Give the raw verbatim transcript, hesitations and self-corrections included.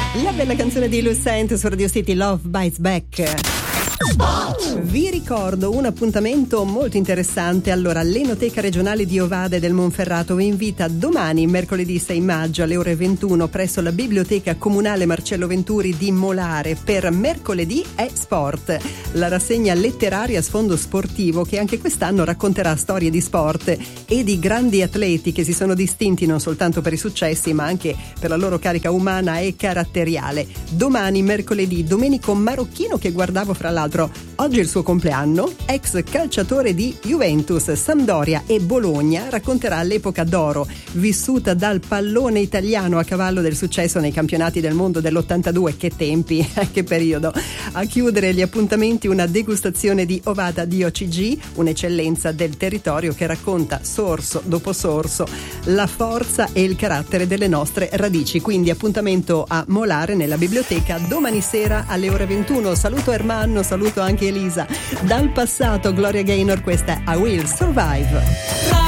La bella canzone di Lucent su Radio City, Love Bites Back. Vi ricordo un appuntamento molto interessante. Allora, l'Enoteca regionale di Ovade del Monferrato vi invita domani, mercoledì sei maggio alle ore ventuno, presso la Biblioteca Comunale Marcello Venturi di Molare per Mercoledì è Sport, la rassegna letteraria a sfondo sportivo che anche quest'anno racconterà storie di sport e di grandi atleti che si sono distinti non soltanto per i successi ma anche per la loro carica umana e caratteriale. Domani, mercoledì, Domenico Marocchino, che guardavo fra l'altro oggi è il suo compleanno, ex calciatore di Juventus, Sampdoria e Bologna, racconterà l'epoca d'oro vissuta dal pallone italiano a cavallo del successo nei campionati del mondo dell'ottantadue. Che tempi, che periodo. A chiudere gli appuntamenti una degustazione di Ovada D O C G, un'eccellenza del territorio che racconta sorso dopo sorso la forza e il carattere delle nostre radici. Quindi appuntamento a Molare nella biblioteca domani sera alle ore ventuno. Saluto Ermanno, saluto anche Elisa. Dal passato, Gloria Gaynor, questa è I Will Survive.